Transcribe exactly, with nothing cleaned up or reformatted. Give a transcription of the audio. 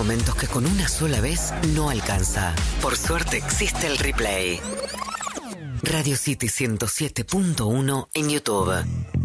momentos que con una sola vez no alcanza. Por suerte existe el replay. Radio City ciento siete punto uno en YouTube.